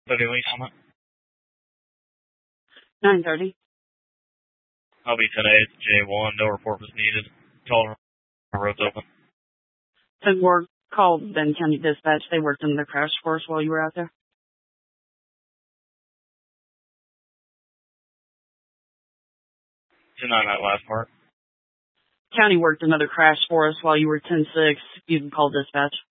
Okay, when you on it? 9:30. I'll be today at J1. No report was needed. Told the road's open. Took work, called Benton County Dispatch. They worked in the crash course while you were out there. Deny that last part. County worked another crash for us while you were 10-6. You can call dispatch.